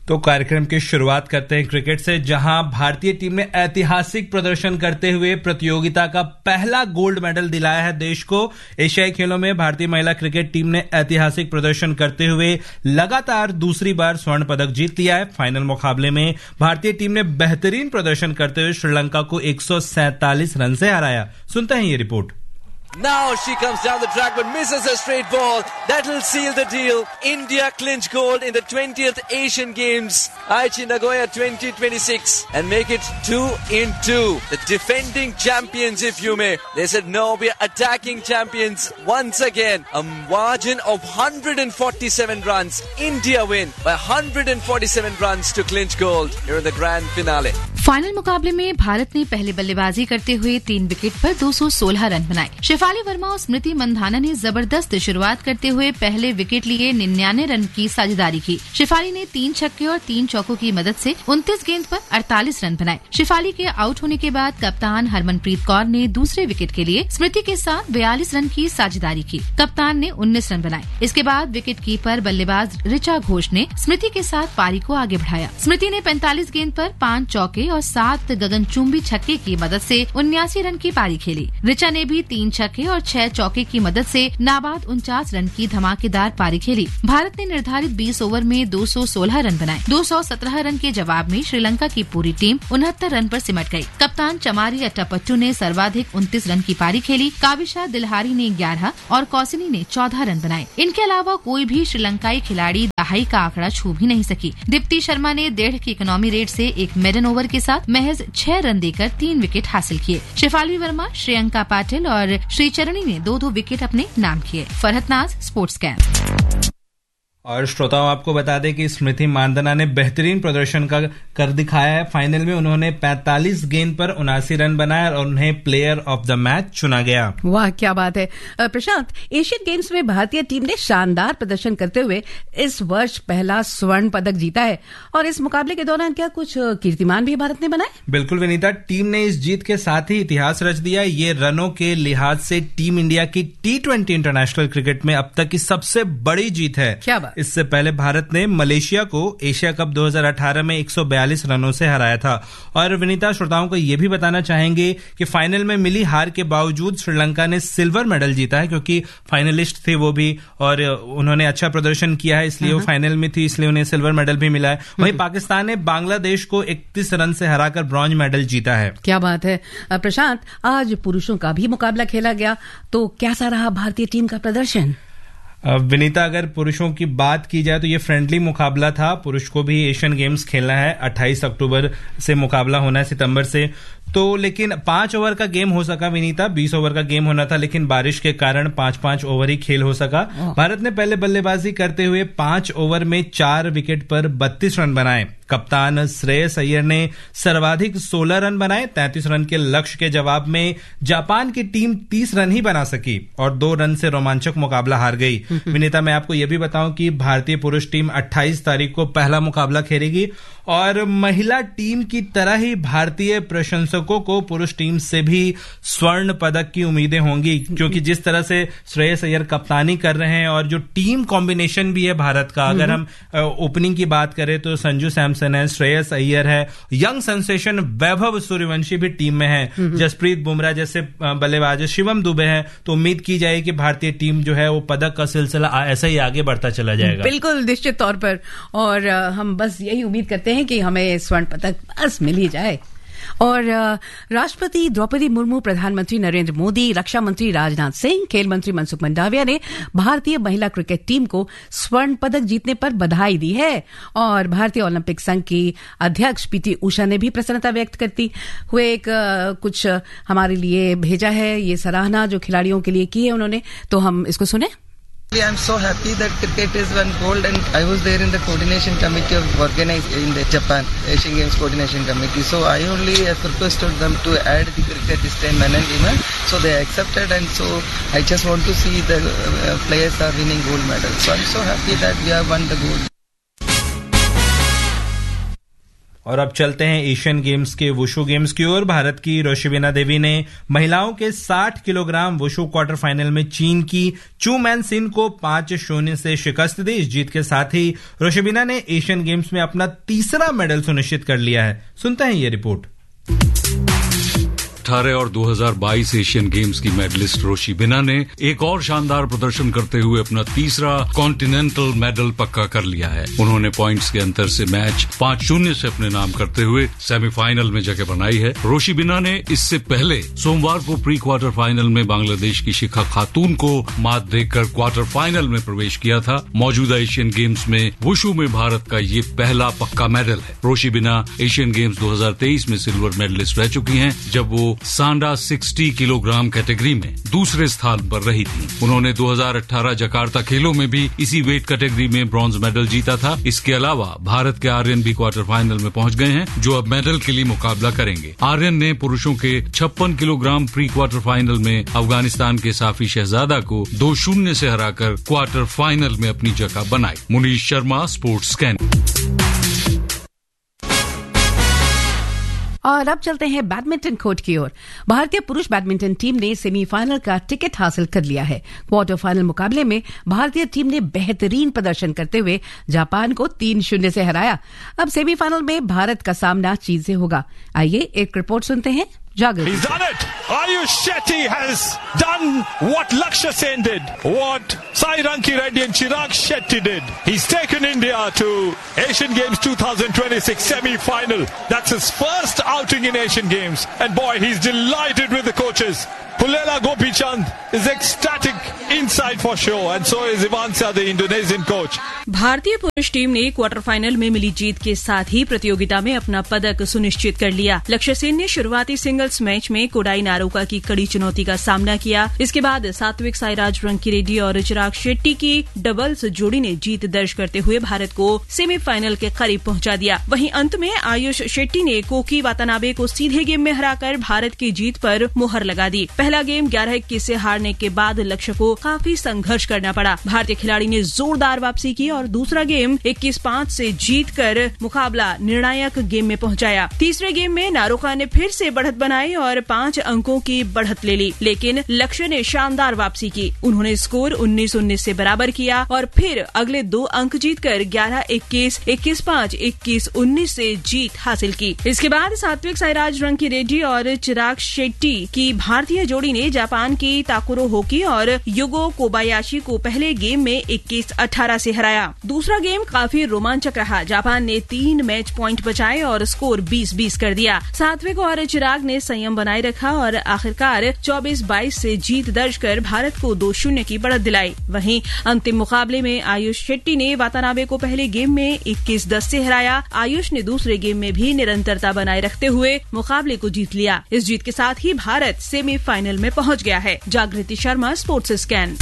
तो कार्यक्रम की शुरुआत करते हैं क्रिकेट से, जहां भारतीय टीम ने ऐतिहासिक प्रदर्शन करते हुए प्रतियोगिता का पहला गोल्ड मेडल दिलाया है देश को। एशियाई खेलों में भारतीय महिला क्रिकेट टीम ने ऐतिहासिक प्रदर्शन करते हुए लगातार दूसरी बार स्वर्ण पदक जीत लिया है। फाइनल मुकाबले में भारतीय टीम ने बेहतरीन प्रदर्शन करते हुए श्रीलंका को 147 रन से हराया। सुनते हैं ये report. Now she comes down the track but misses a straight ball. That'll seal the deal. India clinch gold in the 20th Asian Games, Aichi Nagoya 2026 and make it 2-2. The defending champions, if you may. They said no, we are attacking champions once again. A margin of 147 runs. India win by 147 runs to clinch gold here in the grand finale. Final मुकाबले में भारत ने पहले बल्लेबाजी करते हुए 3 wicket पर 216 run बनाए। शेफाली वर्मा और स्मृति मंधाना ने जबरदस्त शुरुआत करते हुए पहले विकेट लिए 99 रन की साझेदारी की। शेफाली ने 3 छक्के और 3 चौकों की मदद से 29 गेंद पर 48 रन बनाए। शेफाली के आउट होने के बाद कप्तान हरमनप्रीत कौर ने दूसरे विकेट के लिए स्मृति के साथ 42 रन की साझेदारी की। कप्तान ने 19 रन बनाए। इसके बाद विकेट कीपर बल्लेबाज ऋचा घोष ने स्मृति के साथ पारी को आगे बढ़ाया। स्मृति ने 45 गेंद पर 5 चौके और 7 गगनचुंबी छक्के की मदद से 79 रन की पारी खेली। ऋचा ने भी 3 छक्के और 6 चौके की मदद से नाबाद 49 रन की धमाकेदार पारी खेली। भारत ने निर्धारित 20 ओवर में 216 रन बनाए। 217 रन के जवाब में श्रीलंका की पूरी टीम 69 रन पर सिमट गई। कप्तान चमारी अट्टापट्टू ने सर्वाधिक 29 रन की पारी खेली। काविशा दिलहारी ने 11 और कौसिनी ने 14 रन बनाए। इनके अलावा कोई भी श्रीलंकाई खिलाड़ी दहाई का आंकड़ा छू भी नहीं सकी। दीप्ति शर्मा ने 1.5 की इकोनॉमी रेट से एक मेडन ओवर के साथ महज 6 रन देकर 3 विकेट हासिल किए। शेफाली वर्मा, श्रेयंका पाटिल और श्रीचरणी ने 2-2 विकेट अपने नाम किए। फरहत नाज, स्पोर्ट्स कैम्प। और श्रोताओं, आपको बता दें कि स्मृति मांधाना ने बेहतरीन प्रदर्शन कर दिखाया है। फाइनल में उन्होंने 45 गेंद पर 79 रन बनाए और उन्हें प्लेयर ऑफ द मैच चुना गया। वाह, क्या बात है। प्रशांत, एशियन गेम्स में भारतीय टीम ने शानदार प्रदर्शन करते हुए इस वर्ष पहला स्वर्ण पदक जीता है और इस मुकाबले के दौरान क्या कुछ कीर्तिमान भी भारत ने बनाए? बिल्कुल विनीता, टीम ने इस जीत के साथ ही इतिहास रच दिया। ये रनों के लिहाज से टीम इंडिया की T20 इंटरनेशनल क्रिकेट में अब तक की सबसे बड़ी जीत है। क्या बात। इससे पहले भारत ने मलेशिया को एशिया कप 2018 में 142 रनों से हराया था। और विनीता, श्रोताओं को यह भी बताना चाहेंगे कि फाइनल में मिली हार के बावजूद श्रीलंका ने सिल्वर मेडल जीता है, क्योंकि फाइनलिस्ट थे वो भी और उन्होंने अच्छा प्रदर्शन किया है, इसलिए वो फाइनल में थी, इसलिए उन्हें सिल्वर मेडल भी मिला है। वहीं पाकिस्तान ने बांग्लादेश को 31 रन से हराकर ब्रॉन्ज मेडल जीता है। क्या बात है। प्रशांत, आज पुरुषों का भी मुकाबला खेला गया, तो कैसा रहा भारतीय टीम का प्रदर्शन? विनीता, अगर पुरुषों की बात की जाए तो ये फ्रेंडली मुकाबला था। पुरुष को भी एशियन गेम्स खेलना है, 28 अक्टूबर से मुकाबला होना है, सितंबर से। तो लेकिन 5 ओवर का गेम हो सका विनीता, 20 ओवर का गेम होना था, लेकिन बारिश के कारण 5-5 ओवर ही खेल हो सका। भारत ने पहले बल्लेबाजी करते हुए 5 ओवर में 4 विकेट पर 32 रन बनाए। कप्तान श्रेयस अय्यर ने सर्वाधिक 16 रन बनाए। 33 रन के लक्ष्य के जवाब में जापान की टीम 30 रन ही बना सकी और 2 रन से रोमांचक मुकाबला हार गई। विनीता, मैं आपको यह भी बताऊं कि भारतीय पुरुष टीम 28 तारीख को पहला मुकाबला खेलेगी और महिला टीम की तरह ही भारतीय प्रशंसकों को पुरुष टीम से भी स्वर्ण पदक की उम्मीदें होंगी, क्योंकि जिस तरह से श्रेयस अय्यर कप्तानी कर रहे हैं और जो टीम कॉम्बिनेशन भी है भारत का, अगर हम ओपनिंग की बात करें तो संजू सैमसन है, श्रेयस अय्यर है, यंग सेंसेशन वैभव सूर्यवंशी भी टीम में है, जसप्रीत बुमराह जैसे बल्लेबाज, शिवम दुबे है। तो उम्मीद की जाए कि भारतीय टीम जो है वो पदक का सिलसिला ऐसा ही आगे बढ़ता चला जाएगा। बिल्कुल, निश्चित तौर पर। और हम बस यही उम्मीद करते हैं कि हमें स्वर्ण पदक बस मिल ही जाए। और राष्ट्रपति द्रौपदी मुर्मू, प्रधानमंत्री नरेंद्र मोदी, रक्षा मंत्री राजनाथ सिंह, खेल मंत्री मनसुख मंडाविया ने भारतीय महिला क्रिकेट टीम को स्वर्ण पदक जीतने पर बधाई दी है। और भारतीय ओलंपिक संघ की अध्यक्ष पीटी उषा ने भी प्रसन्नता व्यक्त करती हुए एक कुछ हमारे लिए भेजा है। ये सराहना जो खिलाड़ियों के लिए की है उन्होंने, तो हम इसको सुने। I'm so happy that cricket is won gold, and I was there in the coordination committee of organized in the Japan Asian Games coordination committee. So I only requested them to add the cricket this time, men and women. So they accepted, and so I just want to see the players are winning gold medals. So I'm so happy that we have won the gold. और अब चलते हैं Asian games के wushu games की ओर। भारत की रोशिबिना देवी ने महिलाओं के 60 किलोग्राम वुशु क्वार्टर फाइनल में चीन की चू मैन सिन को 5-0 से शिकस्त दी। इस जीत के साथ ही रोशिबिना ने एशियन गेम्स में अपना तीसरा मेडल सुनिश्चित कर लिया है। सुनते हैं ये रिपोर्ट। 2018 और 2022 एशियन गेम्स की मेडलिस्ट रोशिबिना ने एक और शानदार प्रदर्शन करते हुए अपना तीसरा कॉन्टिनेंटल मेडल पक्का कर लिया है। उन्होंने पॉइंट्स के अंतर से मैच 5-0 से अपने नाम करते हुए सेमीफाइनल में जगह बनाई है। रोशिबिना ने इससे पहले सोमवार को प्री क्वार्टर फाइनल में बांग्लादेश की शिखा खातून को मात देकर क्वार्टर फाइनल में प्रवेश किया था। मौजूदा एशियन गेम्स में वुशु में भारत का ये पहला पक्का मेडल है। रोशिबिना एशियन गेम्स 2023 में सिल्वर मेडलिस्ट रह चुकी हैं, जब वो सांडा 60 किलोग्राम कैटेगरी में दूसरे स्थान पर रही थी। उन्होंने 2018 जकार्ता खेलों में भी इसी वेट कैटेगरी में ब्रॉन्ज मेडल जीता था। इसके अलावा भारत के आर्यन भी क्वार्टर फाइनल में पहुंच गए हैं, जो अब मेडल के लिए मुकाबला करेंगे। आर्यन ने पुरुषों के 56 किलोग्राम प्री क्वार्टर फाइनल में अफगानिस्तान के साफी शहजादा को 2-0 से हराकर क्वार्टर फाइनल में अपनी जगह बनाई। Munish Sharma, sports scan. और अब चलते हैं बैडमिंटन कोर्ट की ओर। भारतीय पुरुष बैडमिंटन टीम ने सेमीफाइनल का टिकट हासिल कर लिया है। क्वार्टर फाइनल मुकाबले में भारतीय टीम ने बेहतरीन प्रदर्शन करते हुए जापान को 3-0 से हराया। अब सेमीफाइनल में भारत का सामना चीन से होगा। आइए एक रिपोर्ट सुनते हैं। He's done it. Ayush Shetty has done what Lakshya Sen did, what Sai Ranki Reddy and Chirag Shetty did. He's taken India to Asian Games 2026 semi-final. That's his first outing in Asian Games. And boy, he's delighted with the coaches. Pullela Gopichand is ecstatic inside for sure, and so is Ivansa, the Indonesian coach. भारतीय पुरुष team ने quarter final में मिली जीत के साथ ही प्रतियोगिता में अपना पदक सुनिश्चित कर लिया। लक्ष्य सेन ने शुरुआती सिंगल्स मैच में कोडाई नारोका की कड़ी चुनौती का सामना किया। इसके बाद सात्विक साईराज रंकीरेड्डी और चिराग शेट्टी की डबल्स जोड़ी ने जीत दर्ज करते हुए भारत को सेमीफाइनल के करीब पहुंचा दिया। वहीं अंत में आयुष शेट्टी ने कोकी वातानाबे को सीधे गेम में हराकर भारत की जीत पर मुहर लगा दी। पहला गेम 11-21 से हारने के बाद लक्ष्य को काफी संघर्ष करना पड़ा। भारतीय खिलाड़ी ने जोरदार वापसी की और दूसरा गेम 21-5 से जीतकर मुकाबला निर्णायक गेम में पहुंचाया। तीसरे गेम में नारोका ने फिर से बढ़त बनाई और 5 अंकों की बढ़त ले ली, लेकिन लक्ष्य ने शानदार वापसी की। उन्होंने स्कोर 19-19 से बराबर किया और फिर अगले 2 अंक जीतकर 11-21, 21-5, 21-19 से जीत हासिल की। इसके बाद सात्विक साईराज रंकीरेड्डी और चिराग शेट्टी की भारतीय जोड़ी ने जापान की ताकुरो होकी और युगो कोबायाशी को पहले गेम में 21-18 से हराया। दूसरा गेम काफी रोमांचक रहा। जापान ने 3 मैच पॉइंट बचाए और स्कोर 20-20 कर दिया। सात्विक और चिराग ने संयम बनाए रखा और आखिरकार 24-22 से जीत दर्ज कर भारत को 2-0 की बढ़त दिलाई। वहीं अंतिम मुकाबले में आयुष शेट्टी ने वातानाबे को पहले गेम में 21-10 से हराया। आयुष ने दूसरे गेम में भी निरंतरता बनाए रखते हुए मुकाबले को जीत लिया। इस जीत के साथ ही भारत सेमीफाइनल में पहुंच गया है। जागृति शर्मा, स्पोर्ट्स स्कैन।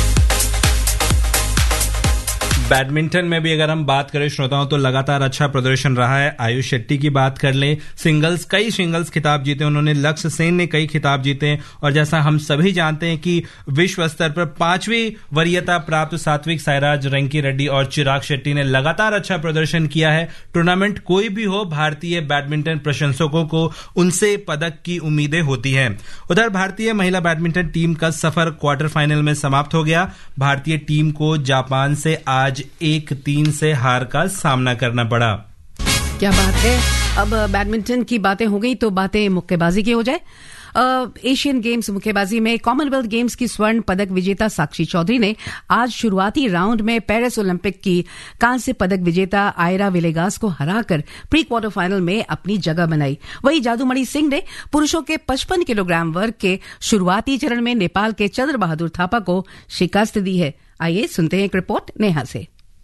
बैडमिंटन में भी अगर हम बात करें श्रोताओं, तो लगातार अच्छा प्रदर्शन रहा है। आयुष शेट्टी की बात कर लें, कई सिंगल्स खिताब जीते उन्होंने। लक्ष्य सेन ने कई खिताब जीते और जैसा हम सभी जानते हैं कि विश्व स्तर पर 5वीं वरीयता प्राप्त सात्विक साईराज रंकीरेड्डी और चिराग शेट्टी ने लगातार अच्छा प्रदर्शन किया है। टूर्नामेंट कोई भी हो, भारतीय बैडमिंटन प्रशंसकों को उनसे पदक की उम्मीदें होती हैं। उधर भारतीय महिला बैडमिंटन टीम का सफर क्वार्टर फाइनल में समाप्त हो गया। भारतीय टीम को जापान से आज 1-3 से हार का सामना करना पड़ा। क्या बात है। अब बैडमिंटन की बातें हो गई तो बातें मुक्केबाजी की हो जाए। एशियन गेम्स मुक्केबाजी में कॉमनवेल्थ गेम्स की स्वर्ण पदक विजेता साक्षी चौधरी ने आज शुरुआती राउंड में पेरिस ओलंपिक की कांस्य पदक विजेता आयरा विलेगास को हराकर प्री क्वार्टर फाइनल में अपनी जगह बनाई। वहीं जादूमणि सिंह ने पुरुषों के 55 किलोग्राम वर्ग के शुरुआती चरण में नेपाल के चंद्र बहादुर थापा को शिकस्त दी है। आइए सुनते हैं एक रिपोर्ट नेहा से।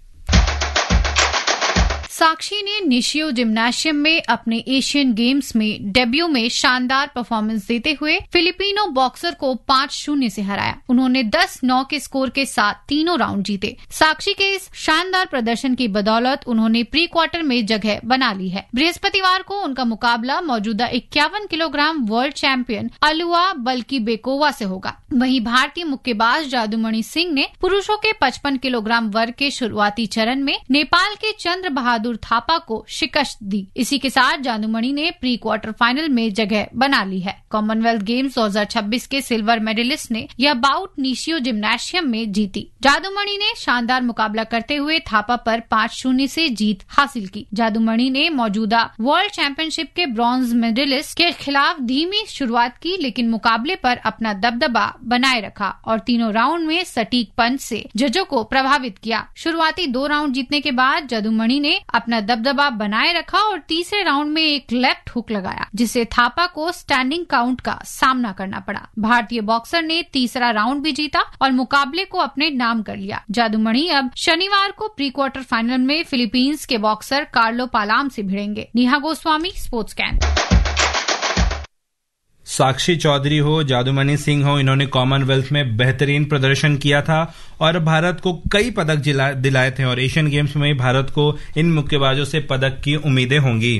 साक्षी ने निशियो जिम्नाशियम में अपने एशियन गेम्स में डेब्यू में शानदार परफॉर्मेंस देते हुए फिलिपिनो बॉक्सर को 5-0 से हराया। उन्होंने 10-9 के स्कोर के साथ तीनों राउंड जीते। साक्षी के इस शानदार प्रदर्शन की बदौलत उन्होंने प्री क्वार्टर में जगह बना ली है। बृहस्पतिवार को उनका मुकाबला मौजूदा 51 किलोग्राम वर्ल्ड चैंपियन अलुआ बल्कीबेकोवा से होगा। वहीं भारतीय मुक्केबाज जादूमणि सिंह ने पुरुषों के 55 किलोग्राम वर्ग के शुरुआती चरण में नेपाल के चंद्र बहादुर बहादुर थापा को शिकस्त दी। इसी के साथ जादूमणि ने प्री क्वार्टर फाइनल में जगह बना ली है। कॉमनवेल्थ गेम्स 2026 के सिल्वर मेडलिस्ट ने यह बाउट निशियो जिम्नाशियम में जीती। जादूमणि ने शानदार मुकाबला करते हुए थापा पर 5-0 से जीत हासिल की। जादूमणि ने मौजूदा वर्ल्ड चैंपियनशिप के ब्रॉन्ज मेडलिस्ट के खिलाफ धीमी शुरुआत की, लेकिन मुकाबले पर अपना दबदबा बनाए रखा और तीनों राउंड में सटीक पंच से जजों को प्रभावित किया। शुरुआती 2 राउंड जीतने के बाद जादूमणि ने अपना दबदबा बनाए रखा और तीसरे राउंड में एक लेफ्ट हुक लगाया, जिससे थापा को स्टैंडिंग काउंट का सामना करना पड़ा। भारतीय बॉक्सर ने तीसरा राउंड भी जीता और मुकाबले को अपने नाम कर लिया। जादूमणि अब शनिवार को प्री क्वार्टर फाइनल में फिलीपींस के बॉक्सर कार्लो पालाम से भिड़ेंगे। Neha Goswami, sports can. साक्षी चौधरी हो, जादूमणि सिंह हो, इन्होंने कॉमनवेल्थ में बेहतरीन प्रदर्शन किया था और भारत को कई पदक दिलाए थे और एशियन गेम्स में भारत को इन मुक्केबाजों से पदक की उम्मीदें होंगी।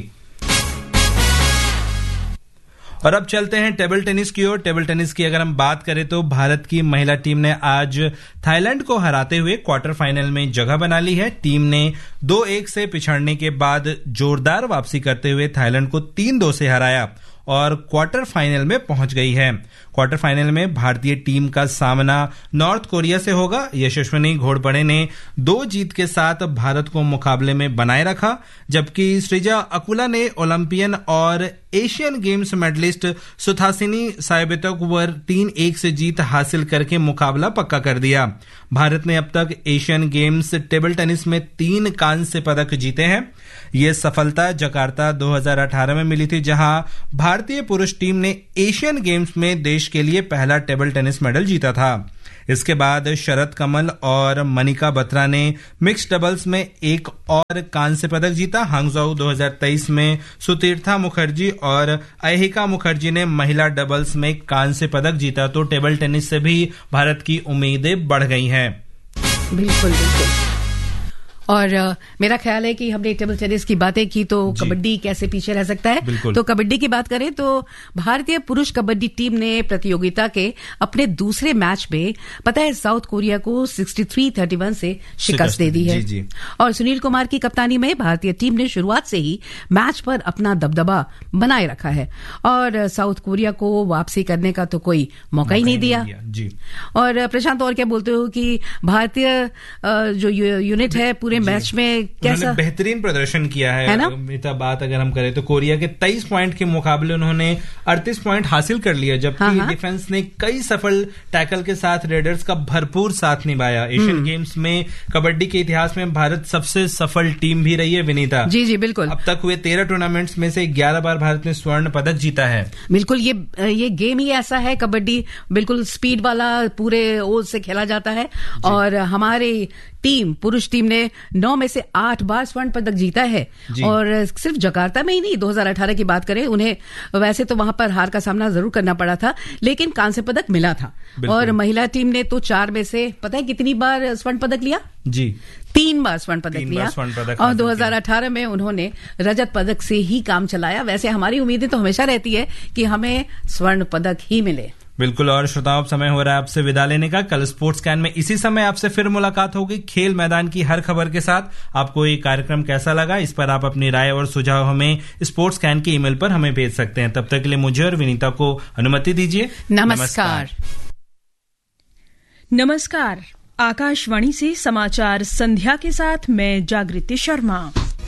और अब चलते हैं टेबल टेनिस की ओर। टेबल टेनिस की अगर हम बात करें तो भारत की महिला टीम ने आज थाईलैंड को हराते हुए क्वार्टर फाइनल में जगह बना ली है। टीम ने 2-1 से पिछड़ने के बाद जोरदार वापसी करते हुए थाईलैंड को 3-2 से हराया और क्वार्टर फाइनल में पहुंच गई है। क्वार्टर फाइनल में भारतीय टीम का सामना नॉर्थ कोरिया से होगा। यशस्विनी घोड़बड़े ने 2 जीत के साथ भारत को मुकाबले में बनाए रखा, जबकि सृजा अकुला ने ओलंपियन और एशियन गेम्स मेडलिस्ट सुथासिनी साइबेतोक पर 3-1 से जीत हासिल करके मुकाबला पक्का कर दिया। भारत ने अब तक एशियन गेम्स टेबल टेनिस में 3 कांस्य पदक जीते हैं। ये सफलता जकार्ता 2018 में मिली थी, जहां भारतीय पुरुष टीम ने एशियन गेम्स में देश के लिए पहला टेबल टेनिस मेडल जीता था। इसके बाद शरद कमल और मनिका बत्रा ने मिक्स डबल्स में एक और कांस्य पदक जीता। हांगझोउ 2023 में सुतीर्था मुखर्जी और अहिका मुखर्जी ने महिला डबल्स में कांस्य पदक जीता। तो टेबल टेनिस से भी भारत की उम्मीदें बढ़ गई हैं। बिल्कुल बिल्कुल। और मेरा ख्याल है कि हमने टेबल टेनिस की बातें की तो कबड्डी कैसे पीछे रह सकता है। तो कबड्डी की बात करें तो भारतीय पुरुष कबड्डी टीम ने प्रतियोगिता के अपने दूसरे मैच में पता है साउथ कोरिया को 63-31 से शिकस्त दे दी है। जी। और सुनील कुमार की कप्तानी में भारतीय टीम ने शुरुआत से ही मैच पर अपना दबदबा बनाए रखा है और साउथ कोरिया को वापसी करने का तो कोई मौका ही नहीं दिया। जी। और प्रशांत, और क्या बोलते हो कि भारतीय जो यूनिट है पूरे मैच में कैसा बेहतरीन प्रदर्शन किया है ना? बात अगर हम करें तो कोरिया के 23 पॉइंट के मुकाबले उन्होंने 38 पॉइंट हासिल कर लिया, जबकि डिफेंस ने कई सफल टैकल के साथ रेडर्स का भरपूर साथ निभाया। एशियन गेम्स में कबड्डी के इतिहास में भारत सबसे सफल टीम भी रही है, विनीता। जी जी बिल्कुल। अब तक हुए 13 टूर्नामेंट्स में से 11 बार भारत ने स्वर्ण पदक जीता है। बिल्कुल, ये गेम ही ऐसा है कबड्डी, बिल्कुल स्पीड वाला, पूरे ओज से खेला जाता है। और हमारी टीम, पुरुष टीम ने 9 में से 8 बार स्वर्ण पदक जीता है। और सिर्फ जकार्ता में ही नहीं, 2018 की बात करें, उन्हें वैसे तो वहां पर हार का सामना जरूर करना पड़ा था, लेकिन कांस्य पदक मिला था। और महिला टीम ने तो 4 में से पता है कितनी बार स्वर्ण पदक लिया? जी, 3 बार स्वर्ण पदक लिया। और 2018 में उन्होंने रजत पदक से ही काम चलाया। वैसे हमारी उम्मीदें तो हमेशा रहती है कि हमें स्वर्ण पदक ही मिले। बिल्कुल। और श्रोताओं, अब समय हो रहा है आपसे विदा लेने का। कल स्पोर्ट्स कैन में इसी समय आपसे फिर मुलाकात होगी खेल मैदान की हर खबर के साथ। आपको ये कार्यक्रम कैसा लगा, इस पर आप अपनी राय और सुझाव हमें स्पोर्ट्स कैन के ईमेल पर हमें भेज सकते हैं। तब तक के लिए मुझे और विनीता को अनुमति दीजिए। नमस्कार। नमस्कार। आकाशवाणी से समाचार संध्या के साथ मैं जागृति शर्मा।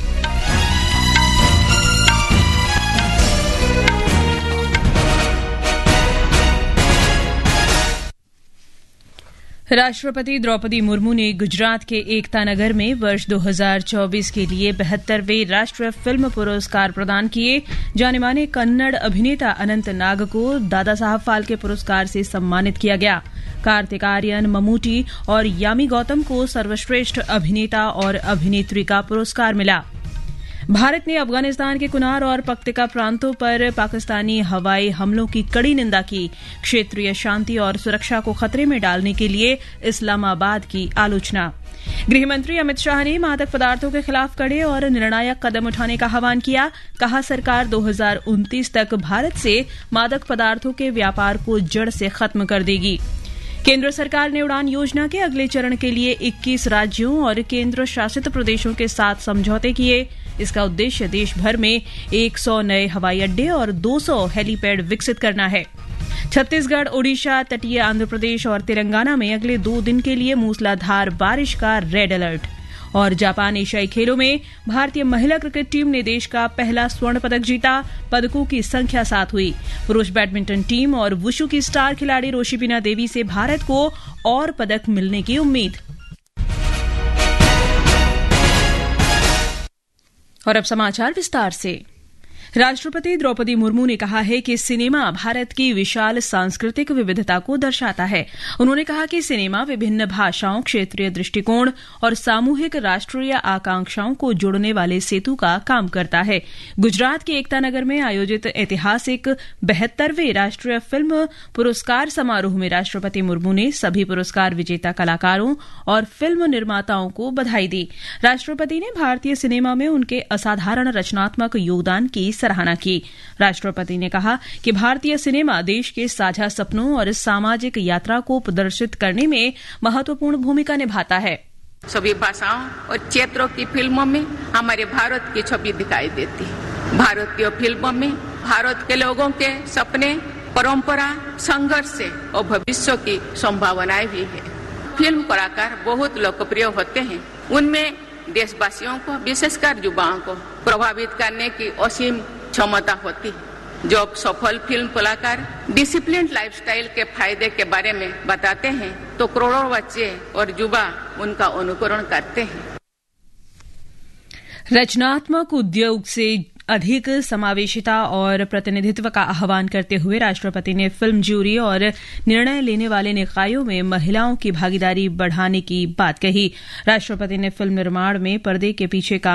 राष्ट्रपति द्रौपदी मुर्मू ने गुजरात के एकता नगर में वर्ष 2024 के लिए 72वें राष्ट्रीय फिल्म पुरस्कार प्रदान किए। जाने माने कन्नड़ अभिनेता अनंत नाग को दादा साहब फाल्के पुरस्कार से सम्मानित किया गया। कार्तिक आर्यन, ममूटी और यामी गौतम को सर्वश्रेष्ठ अभिनेता और अभिनेत्री का पुरस्कार मिला। भारत ने अफगानिस्तान के कुनार और पक्तिका प्रांतों पर पाकिस्तानी हवाई हमलों की कड़ी निंदा की। क्षेत्रीय शांति और सुरक्षा को खतरे में डालने के लिए इस्लामाबाद की आलोचना। गृहमंत्री अमित शाह ने मादक पदार्थों के खिलाफ कड़े और निर्णायक कदम उठाने का आह्वान किया। कहा, सरकार 2029 तक भारत से मादक पदार्थों के व्यापार को जड़ से खत्म कर देगी। केंद्र सरकार ने उड़ान योजना के अगले चरण के लिए 21 राज्यों और केंद्र शासित प्रदेशों के साथ समझौते किए। इसका उद्देश्य देश भर में 100 नए हवाई अड्डे और 200 हेलीपैड विकसित करना है। छत्तीसगढ़, ओडिशा, तटीय आंध्र प्रदेश और तेलंगाना में अगले 2 दिन के लिए मूसलाधार बारिश का रेड अलर्ट। और जापान एशियाई खेलों में भारतीय महिला क्रिकेट टीम ने देश का पहला स्वर्ण पदक जीता। पदकों की संख्या 7 हुई। पुरुष बैडमिंटन टीम और वुशु की स्टार खिलाड़ी रोशिबिना देवी से भारत को और पदक मिलने की उम्मीद। और अब समाचार विस्तार से। राष्ट्रपति द्रौपदी मुर्मू ने कहा है कि सिनेमा भारत की विशाल सांस्कृतिक विविधता को दर्शाता है। उन्होंने कहा कि सिनेमा विभिन्न भाषाओं, क्षेत्रीय दृष्टिकोण और सामूहिक राष्ट्रीय आकांक्षाओं को जोड़ने वाले सेतु का काम करता है। गुजरात के एकता नगर में आयोजित ऐतिहासिक 72वें राष्ट्रीय फिल्म पुरस्कार समारोह में राष्ट्रपति मुर्मू ने सभी पुरस्कार विजेता कलाकारों और फिल्म निर्माताओं को बधाई दी। राष्ट्रपति ने भारतीय सिनेमा में उनके असाधारण रचनात्मक योगदान की सराहना की। राष्ट्रपति ने कहा कि भारतीय सिनेमा देश के साझा सपनों और सामाजिक यात्रा को प्रदर्शित करने में महत्वपूर्ण भूमिका निभाता है। सभी भाषाओं और क्षेत्रों की फिल्मों में हमारे भारत की छवि दिखाई देती है। भारतीय फिल्मों में भारत के लोगों के सपने, परंपरा, संघर्ष और भविष्य की संभावनाएं भी है। फिल्म कलाकार बहुत लोकप्रिय होते हैं। उनमें देशवासियों को, विशेषकर युवाओं को प्रभावित करने की असीम क्षमता होती है। जब सफल फिल्म कलाकार डिसिप्लिन लाइफस्टाइल के फायदे के बारे में बताते हैं तो करोड़ों बच्चे और युवा उनका अनुकरण करते हैं। रचनात्मक उद्योग से अधिक समावेशिता और प्रतिनिधित्व का आह्वान करते हुए राष्ट्रपति ने फिल्म ज्यूरी और निर्णय लेने वाले निकायों में महिलाओं की भागीदारी बढ़ाने की बात कही। राष्ट्रपति ने फिल्म निर्माण में पर्दे के पीछे काम